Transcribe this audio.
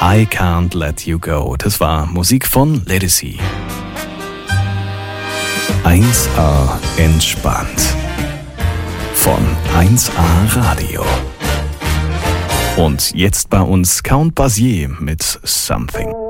I Can't Let You Go. Das war Musik von Ledisi. 1A entspannt. Von 1A Radio. Und jetzt bei uns Count Basie mit Something.